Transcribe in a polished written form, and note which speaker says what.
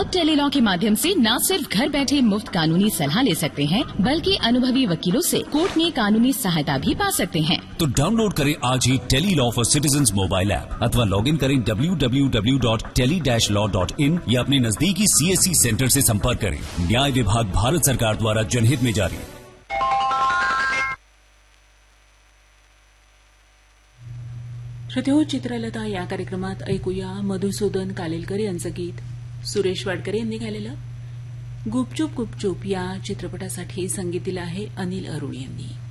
Speaker 1: अब टेलीलॉ के माध्यम से न सिर्फ घर बैठे मुफ्त कानूनी सलाह ले सकते हैं, बल्कि अनुभवी वकीलों से कोर्ट में कानूनी सहायता भी पा सकते हैं।
Speaker 2: तो डाउनलोड करें आज ही Tele-Law for citizens mobile app अथवा लॉग इन करें www.tele-law.in या अपने नजदीकी CSC सेंटर से संपर्क करें। न्याय विभाग भारत सरकार द्वारा जनहित में जारी।
Speaker 3: श्रोतेहो, चित्रलता या कार्यक्रमात ऐकूया मधुसूदन कालेलकर यांचं गीत सुरेश वाडकर यांनी गायलेलं गुपचूप गुपचूप या चित्रपटासाठी संगीत दिलं आहे अनिल अरुण यांनी।